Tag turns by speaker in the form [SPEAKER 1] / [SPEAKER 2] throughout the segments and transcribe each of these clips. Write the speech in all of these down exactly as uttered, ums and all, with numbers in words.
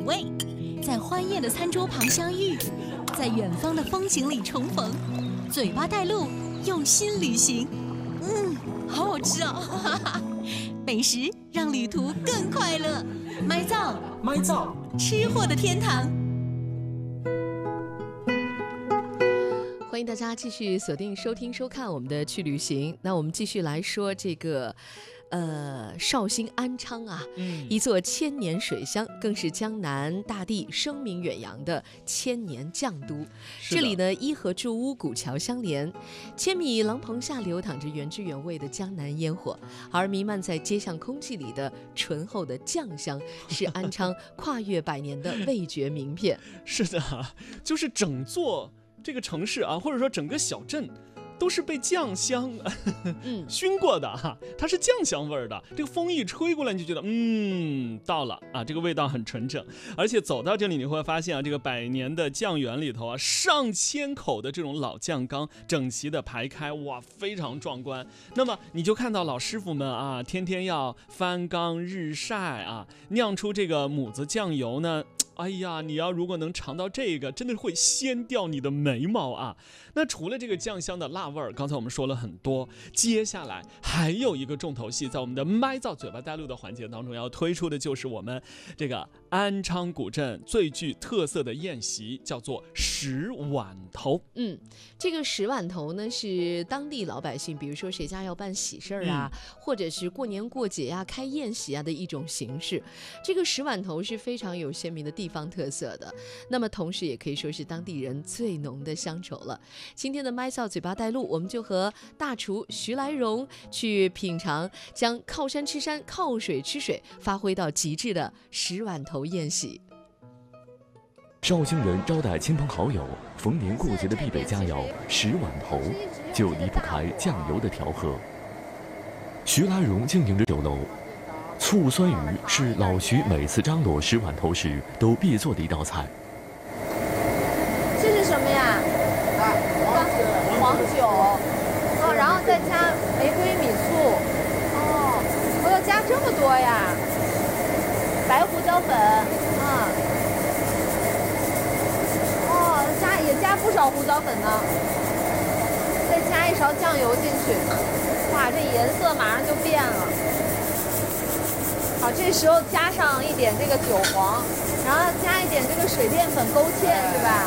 [SPEAKER 1] 味，在欢宴的餐桌旁相遇，在远方的风景里重逢，嘴巴带路，用心旅行。嗯，好好吃哦！美食让旅途更快乐。麦造，
[SPEAKER 2] 麦造，
[SPEAKER 1] 吃货的天堂。
[SPEAKER 3] 欢迎大家继续锁定收听收看我们的去旅行。那我们继续来说这个呃，绍兴安昌啊，嗯，一座千年水乡，更是江南大地声名远扬的千年酱都。这里呢，依河筑屋，古桥相连，千米廊棚下流淌着原汁原味的江南烟火，而弥漫在街巷空气里的醇厚的酱香，是安昌跨越百年的味觉名片。
[SPEAKER 2] 是的，就是整座这个城市啊，或者说整个小镇，都是被酱香嗯熏过的哈，它是酱香味儿的。这个风一吹过来，你就觉得嗯到了啊，这个味道很纯正。而且走到这里，你会发现啊，这个百年的酱园里头啊，上千口的这种老酱缸整齐的排开，哇，非常壮观。那么你就看到老师傅们啊，天天要翻缸日晒啊，酿出这个母子酱油呢。哎呀，你要如果能尝到这个，真的会掀掉你的眉毛啊！那除了这个酱香的辣味儿，刚才我们说了很多，接下来还有一个重头戏，在我们的麦造嘴巴带路的环节当中要推出的就是我们这个安昌古镇最具特色的宴席，叫做十碗头。
[SPEAKER 3] 嗯，这个十碗头呢是当地老百姓，比如说谁家要办喜事儿啊、嗯，或者是过年过节啊、开宴席啊的一种形式。这个十碗头是非常有鲜明的地方特色的，那么同时也可以说是当地人最浓的乡愁了。今天的麦造嘴巴带路，我们就和大厨徐来荣去品尝将靠山吃山、靠水吃水发挥到极致的十碗头宴席。
[SPEAKER 4] 绍兴人招待亲朋好友逢年过节的必备佳肴十碗头，就离不开酱油的调和。徐来荣经营着酒楼，醋酸鱼是老徐每次张罗十碗头时都必做的一道菜。
[SPEAKER 5] 这是什么呀？啊，黄酒，哦，然后再加玫瑰米醋，哦，我要加这么多呀？白胡椒粉，啊，哦，加也加不少胡椒粉呢。再加一勺酱油进去，哇，这颜色马上就变了。好，这时候加上一点这个韭黄，然后加一点这个水淀粉勾芡，是吧？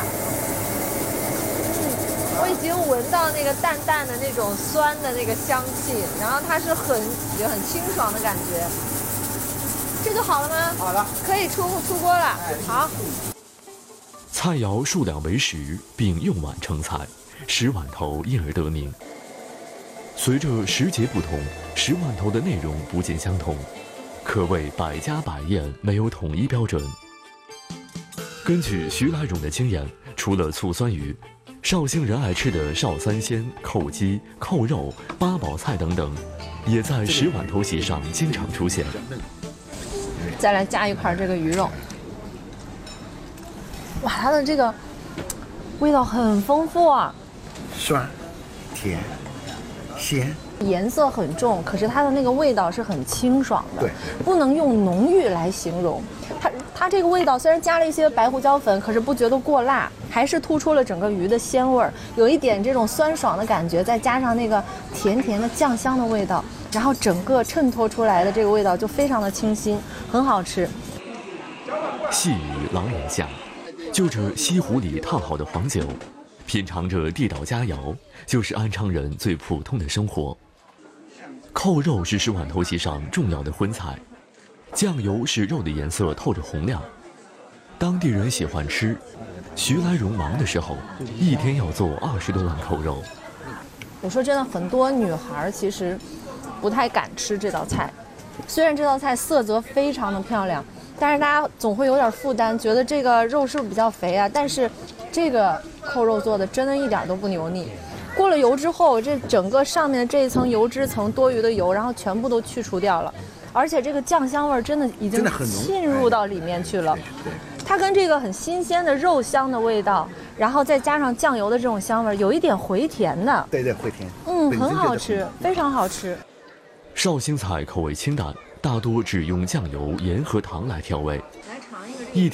[SPEAKER 5] 我已经闻到那个淡淡的那种酸的那个香气，然后它是很也很清爽的感觉。这就好了吗？好了，可以出出锅了。好。
[SPEAKER 4] 菜肴数量为十，并用碗盛菜，十碗头因而得名。随着时节不同，十碗头的内容不尽相同。可谓百家百宴，没有统一标准。根据徐来荣的经验，除了醋酸鱼，绍兴人爱吃的绍三鲜、扣鸡、扣肉、八宝菜等等，也在十碗头席上经常出现。
[SPEAKER 5] 再来加一块这个鱼肉，哇，它的这个味道很丰富啊，
[SPEAKER 6] 酸、甜、咸。
[SPEAKER 5] 颜色很重，可是它的那个味道是很清爽的，
[SPEAKER 6] 对，
[SPEAKER 5] 不能用浓郁来形容。它它这个味道虽然加了一些白胡椒粉，可是不觉得过辣，还是突出了整个鱼的鲜味儿，有一点这种酸爽的感觉，再加上那个甜甜的酱香的味道，然后整个衬托出来的这个味道就非常的清新，很好吃。
[SPEAKER 4] 细雨廊檐下，就着西湖里烫好的黄酒，品尝着地道佳肴，就是安昌人最普通的生活。扣肉是十碗头席上重要的荤菜，酱油使肉的颜色透着红亮。当地人喜欢吃，徐来荣忙的时候，一天要做二十多碗扣肉。
[SPEAKER 5] 我说真的，很多女孩其实不太敢吃这道菜，虽然这道菜色泽非常的漂亮，但是大家总会有点负担，觉得这个肉是不是比较肥啊？但是这个扣肉做的真的一点都不油腻。过了油之后，这整个上面的这一层油脂层多余的油，然后全部都去除掉了，而且这个酱香味真的已经浸入到里面去了。它跟这个很新鲜的肉香的味道，然后再加上酱油的这种香味，有一点回甜的。
[SPEAKER 6] 对对，回甜。
[SPEAKER 5] 嗯，很好吃，非常好吃。
[SPEAKER 4] 绍兴菜口味清淡，大多只用酱油、盐和糖来调味。一